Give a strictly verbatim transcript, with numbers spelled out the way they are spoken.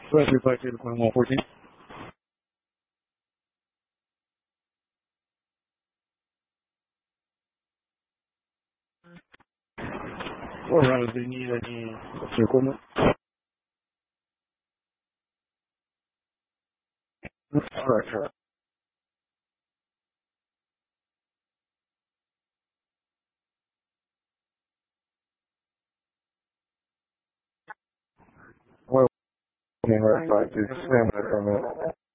Flight three five two to Quinn one fourteen. What route do you need any extra equipment? Correct, correct. Well, right, five two, stand by for a minute.